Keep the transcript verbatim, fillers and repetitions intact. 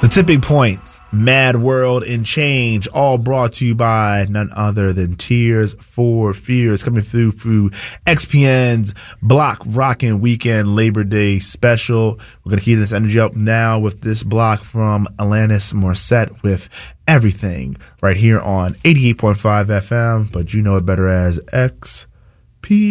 The Tipping Point, Mad World and Change, all brought to you by none other than Tears for Fears, coming through through X P N's Block Rockin' Weekend Labor Day special. We're going to keep this energy up now with this block from Alanis Morissette with Everything right here on eighty-eight point five F M, but you know it better as X P